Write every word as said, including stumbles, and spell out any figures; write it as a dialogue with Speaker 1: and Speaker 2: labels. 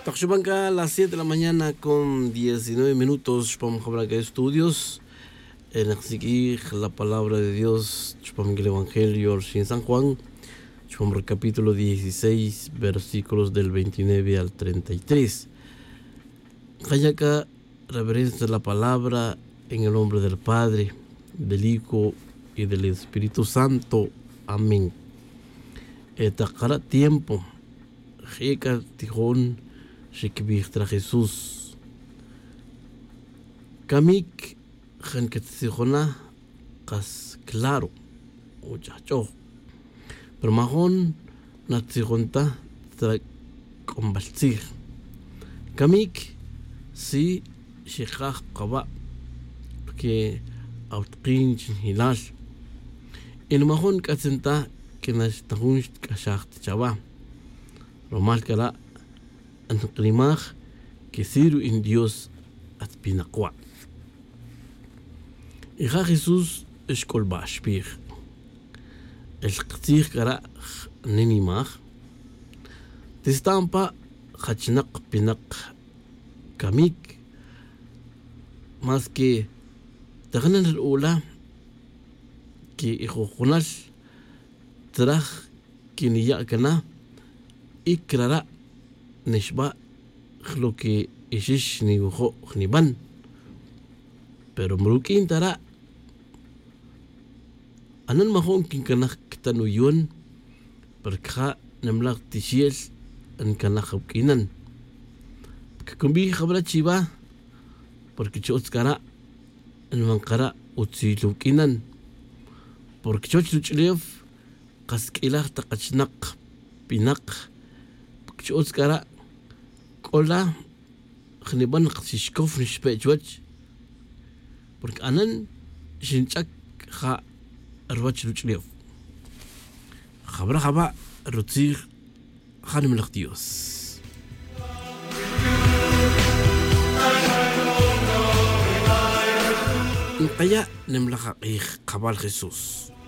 Speaker 1: Taxubanca a las siete de la mañana con diecinueve minutos. Vamos a hablar de estudios. En seguir la palabra de Dios. Vamos el Evangelio en San Juan. Vamos el capítulo dieciséis, versículos del veintinueve al treinta y tres. Hayaka reverencia la palabra en el nombre del Padre, del Hijo y del Espíritu Santo. Amén. Etaqara tiempo. Heka tijón. Shikbihtra Jesús. Kamik Hanketzijona Kas claro. Uchacho. Pero mahon Natzijonta Tra Combalzig. Kamik si Shikach Kaba. Que Outkin Hilal. En mahon Katzenta Kenash Tahunsh Kashacht Chaba. Romal Kala. An qlimaj que siru en Dios at pinaqua. Hija Jesús es colbash pig. El qtir kara nenimaj. Tistampa hachnak pinak kamik. Más que تغنى الأولى كي إخو خناش تراخ كي كنا إكرارا نشبا خلو que ishish ni ujo ni ban pero mrukin tara anan mahon kin kanakh tanuyun perkha namlaq tishiel an kanakh kinan kumbi khabra chiba porque chots kara an manqara utsilu kinan porque chots luchlev qaskilah taqachnaq pinaq chots kara Hola, khniban qsishkof nishpechwach. Porque anan shinchak kha arwach luchlev. Khabra khaba rutzig khanim laqtios. Nqaya nimlaqa qih qabal Jesús.